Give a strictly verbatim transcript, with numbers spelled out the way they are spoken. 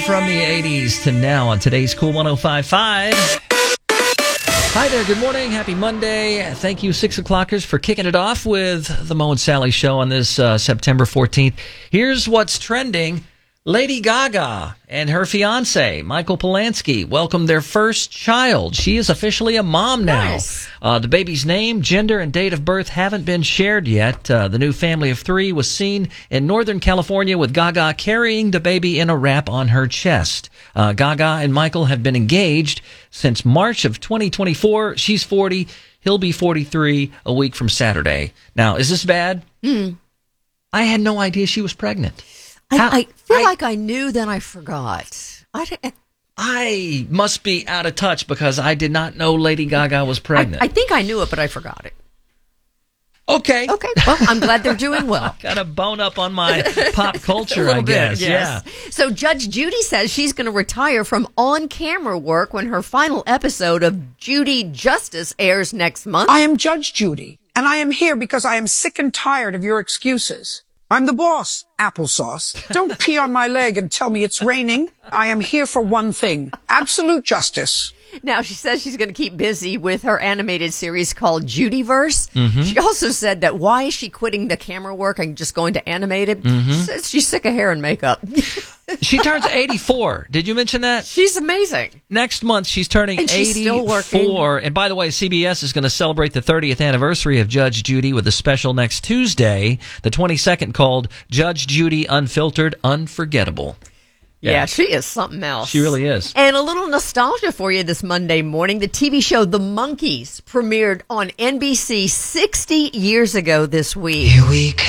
from the eighties to now on today's Cool one oh five point five. Hi there, good morning, happy Monday. Thank you, six o'clockers, for kicking it off with the Mo and Sally Show on this uh, September fourteenth. Here's what's trending. Lady Gaga and her fiancé, Michael Polanski, welcomed their first child. She is officially a mom now. Nice. Uh, the baby's name, gender, and date of birth haven't been shared yet. Uh, the new family of three was seen in Northern California with Gaga carrying the baby in a wrap on her chest. Uh, Gaga and Michael have been engaged since March of twenty twenty-four. She's forty. He'll be forty-three a week from Saturday. Now, is this bad? Mm. I had no idea she was pregnant. I, How, I feel I, like I knew, then I forgot. I, I must be out of touch because I did not know Lady Gaga was pregnant. I, I think I knew it, but I forgot it. Okay. Okay. Well, I'm glad they're doing well. Got a bone up on my pop culture, A I little guess. bit, yes. Yeah. So Judge Judy says she's going to retire from on-camera work when her final episode of Judy Justice airs next month. I am Judge Judy, and I am here because I am sick and tired of your excuses. I'm the boss, applesauce. Don't pee on my leg and tell me it's raining. I am here for one thing, absolute justice. Now, she says she's going to keep busy with her animated series called Judyverse. Mm-hmm. She also said that why is she quitting the camera work and just going to animated? Mm-hmm. She says she's sick of hair and makeup. She turns eighty-four. Did you mention that? She's amazing. Next month, she's turning And she's eighty-four. still working. And by the way, C B S is going to celebrate the thirtieth anniversary of Judge Judy with a special next Tuesday, the twenty-second, called Judge Judy Unfiltered Unforgettable. Yeah. Yeah. she is something else. She really is. And a little nostalgia for you this Monday morning. The T V show The Monkees premiered on N B C sixty years ago this week. Here we